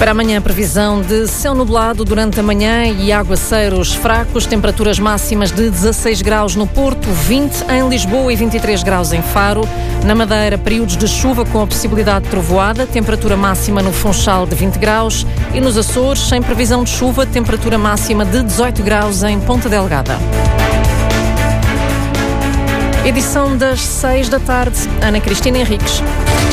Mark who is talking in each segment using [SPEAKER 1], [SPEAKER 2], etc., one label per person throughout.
[SPEAKER 1] Para amanhã, a previsão de céu nublado durante a manhã e aguaceiros fracos, temperaturas máximas de 16 graus no Porto, 20 em Lisboa e 23 graus em Faro. Na Madeira, períodos de chuva com a possibilidade de trovoada, temperatura máxima no Funchal de 20 graus. E nos Açores, sem previsão de chuva, temperatura máxima de 18 graus em Ponta Delgada. Edição das 6 da tarde, Ana Cristina Henriques.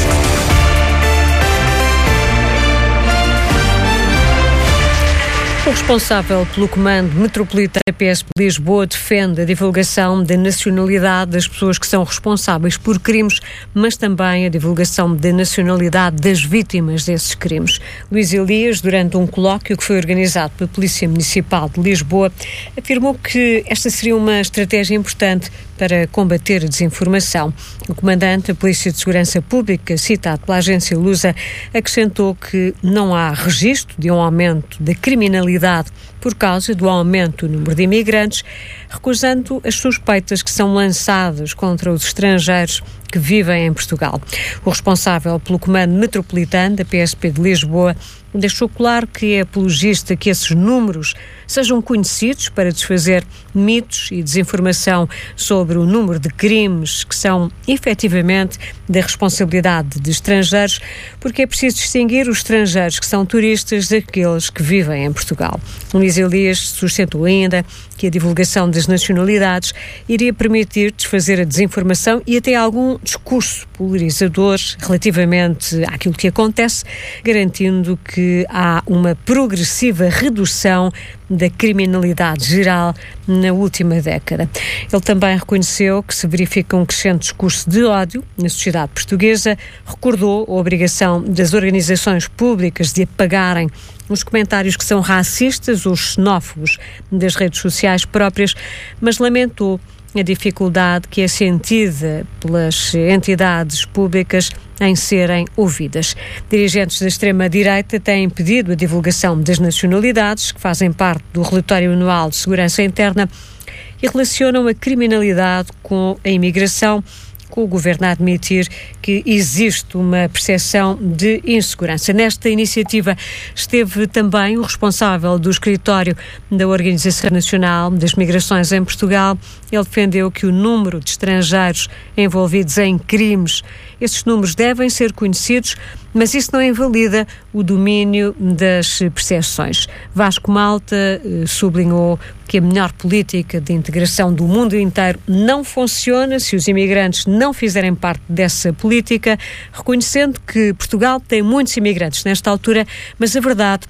[SPEAKER 1] O responsável pelo Comando Metropolitano da PSP de Lisboa defende a divulgação da nacionalidade das pessoas que são responsáveis por crimes, mas também a divulgação da nacionalidade das vítimas desses crimes. Luís Elias, durante um colóquio que foi organizado pela Polícia Municipal de Lisboa, afirmou que esta seria uma estratégia importante para combater a desinformação. O comandante da Polícia de Segurança Pública, citado pela agência Lusa, acrescentou que não há registro de um aumento da criminalidade por causa do aumento do número de imigrantes, recusando as suspeitas que são lançadas contra os estrangeiros que vivem em Portugal. O responsável pelo Comando Metropolitano da PSP de Lisboa deixou claro que é apologista que esses números sejam conhecidos para desfazer mitos e desinformação sobre o número de crimes que são efetivamente da responsabilidade de estrangeiros, porque é preciso distinguir os estrangeiros que são turistas daqueles que vivem em Portugal. Luís Elias sustentou ainda que a divulgação das nacionalidades iria permitir desfazer a desinformação e até algum discurso polarizador relativamente àquilo que acontece, garantindo que há uma progressiva redução da criminalidade geral na última década. Ele também reconheceu que se verifica um crescente discurso de ódio na sociedade portuguesa, recordou a obrigação das organizações públicas de apagarem os comentários que são racistas ou xenófobos das redes sociais próprias, mas lamentou a dificuldade que é sentida pelas entidades públicas em serem ouvidas. Dirigentes da extrema-direita têm pedido a divulgação das nacionalidades, que fazem parte do relatório anual de segurança interna, e relacionam a criminalidade com a imigração, com o Governo a admitir que existe uma percepção de insegurança. Nesta iniciativa esteve também o responsável do escritório da Organização Nacional das Migrações em Portugal. Ele defendeu que o número de estrangeiros envolvidos em crimes, esses números devem ser conhecidos, mas isso não invalida o domínio das percepções. Vasco Malta sublinhou que a melhor política de integração do mundo inteiro não funciona se os imigrantes não fizerem parte dessa política, reconhecendo que Portugal tem muitos imigrantes nesta altura, mas a verdade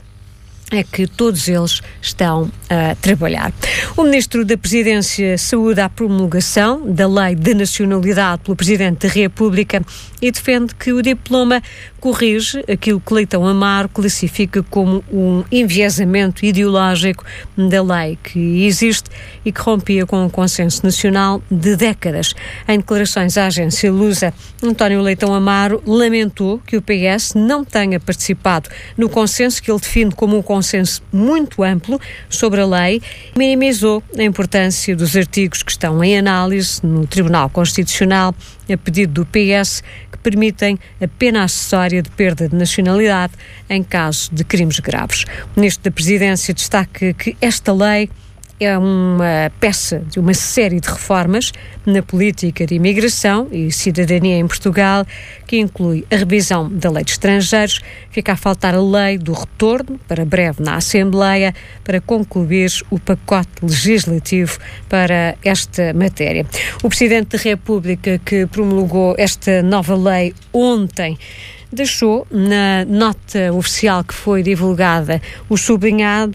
[SPEAKER 1] é que todos eles estão a trabalhar. O Ministro da Presidência saúda a promulgação da Lei da Nacionalidade pelo Presidente da República e defende que o diploma corrige aquilo que Leitão Amaro classifica como um enviesamento ideológico da lei que existe e que rompia com o consenso nacional de décadas. Em declarações à agência Lusa, António Leitão Amaro lamentou que o PS não tenha participado no consenso que ele define como um consenso muito amplo sobre a lei e minimizou a importância dos artigos que estão em análise no Tribunal Constitucional a pedido do PS, que permitem a pena acessória de perda de nacionalidade em caso de crimes graves. O Ministro da Presidência destaca que esta lei é uma peça de uma série de reformas na política de imigração e cidadania em Portugal, que inclui a revisão da lei de estrangeiros. Fica a faltar a lei do retorno, para breve na Assembleia, para concluir o pacote legislativo para esta matéria. O Presidente da República, que promulgou esta nova lei ontem, deixou na nota oficial que foi divulgada o sublinhado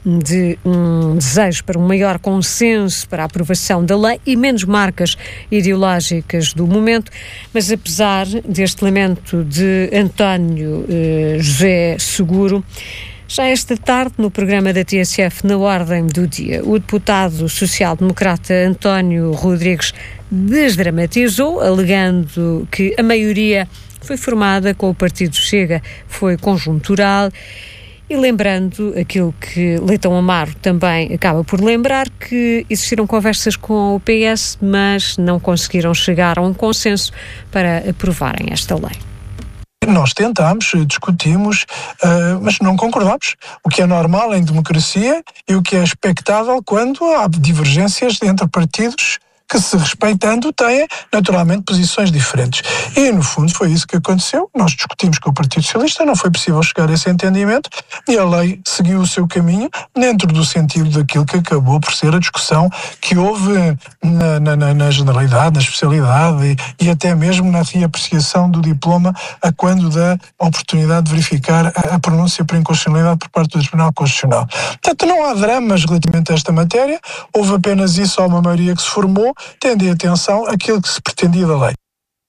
[SPEAKER 1] de um desejo para um maior consenso para a aprovação da lei e menos marcas ideológicas do momento, mas apesar deste lamento de António José Seguro, já esta tarde, no programa da TSF Na Ordem do Dia, o deputado social-democrata António Rodrigues desdramatizou, alegando que a maioria foi formada com o Partido Chega, foi conjuntural, e lembrando aquilo que Leitão Amaro também acaba por lembrar, que existiram conversas com o PS, mas não conseguiram chegar a um consenso para aprovarem esta lei.
[SPEAKER 2] Nós tentámos, discutimos, mas não concordámos. O que é normal em democracia e o que é expectável quando há divergências entre partidos que, se respeitando, têm naturalmente posições diferentes. E, no fundo, foi isso que aconteceu. Nós discutimos com o Partido Socialista, não foi possível chegar a esse entendimento e a lei seguiu o seu caminho dentro do sentido daquilo que acabou por ser a discussão que houve na generalidade, na especialidade e até mesmo na reapreciação do diploma a quando da oportunidade de verificar a pronúncia por inconstitucionalidade por parte do Tribunal Constitucional. Portanto, não há dramas relativamente a esta matéria, houve apenas isso, há uma maioria que se formou, tendo em atenção aquilo que se pretendia da lei.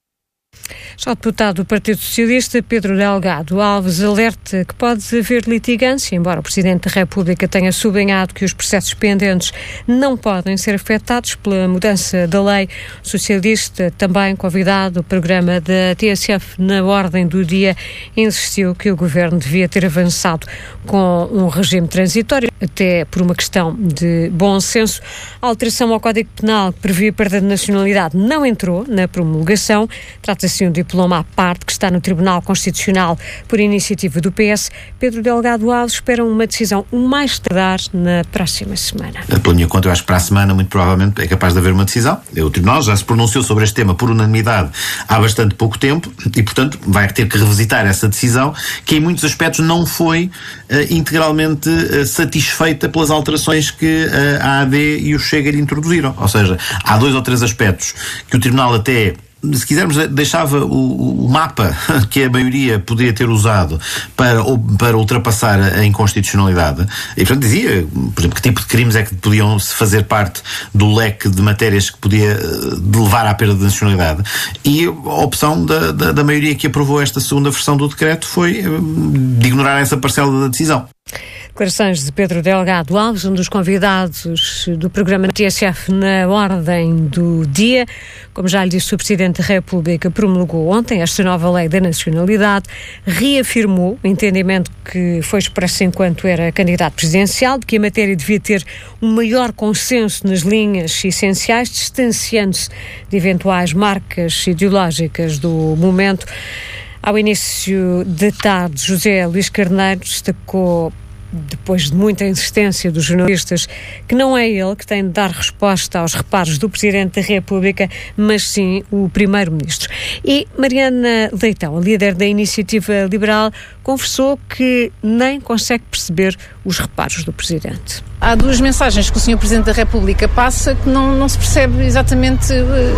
[SPEAKER 1] Já o deputado do Partido Socialista, Pedro Delgado Alves, alerta que pode haver litigância, embora o Presidente da República tenha sublinhado que os processos pendentes não podem ser afetados pela mudança da lei. O socialista, também convidado ao programa da TSF na ordem do dia, insistiu que o Governo devia ter avançado com um regime transitório, até por uma questão de bom senso. A alteração ao Código Penal que previa perda de nacionalidade não entrou na promulgação. Trata-se de um diploma à parte que está no Tribunal Constitucional por iniciativa do PS. Pedro Delgado Alves espera uma decisão o mais tardar na próxima semana.
[SPEAKER 3] Pela minha conta, eu acho que para a semana, muito provavelmente, é capaz de haver uma decisão. O Tribunal já se pronunciou sobre este tema por unanimidade há bastante pouco tempo e, portanto, vai ter que revisitar essa decisão, que em muitos aspectos não foi integralmente satisfeita pelas alterações que a AD e o Chega lhe introduziram. Ou seja, há 2 ou 3 aspectos que o Tribunal até, se quisermos, deixava o mapa que a maioria podia ter usado para ultrapassar a inconstitucionalidade. E, portanto, dizia, por exemplo, que tipo de crimes é que podiam fazer parte do leque de matérias que podia levar à perda de nacionalidade. E a opção da maioria que aprovou esta segunda versão do decreto foi de ignorar essa parcela da decisão.
[SPEAKER 1] Declarações de Pedro Delgado Alves, um dos convidados do programa TSF na ordem do dia. Como já lhe disse, o Presidente da República promulgou ontem esta nova lei da nacionalidade, reafirmou o entendimento que foi expresso enquanto era candidato presidencial, de que a matéria devia ter um maior consenso nas linhas essenciais, distanciando-se de eventuais marcas ideológicas do momento. Ao início da tarde, José Luís Carneiro destacou, depois de muita insistência dos jornalistas, que não é ele que tem de dar resposta aos reparos do Presidente da República, mas sim o Primeiro-Ministro. E Mariana Leitão, a líder da Iniciativa Liberal, confessou que nem consegue perceber os reparos do Presidente.
[SPEAKER 4] Há 2 mensagens que o Sr. Presidente da República passa que não se percebe exatamente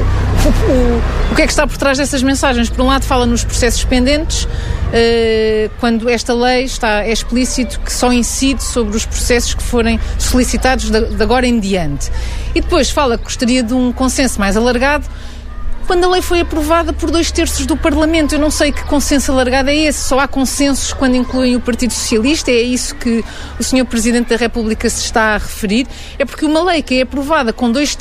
[SPEAKER 4] o que é que está por trás dessas mensagens. Por um lado, fala nos processos pendentes, quando esta lei é explícito que só incide sobre os processos que forem solicitados de agora em diante. E depois fala que gostaria de um consenso mais alargado quando a lei foi aprovada por 2/3 do Parlamento. Eu não sei que consenso alargado é esse. Só há consensos quando incluem o Partido Socialista. É isso que o Sr. Presidente da República se está a referir. É porque uma lei que é aprovada com 2/3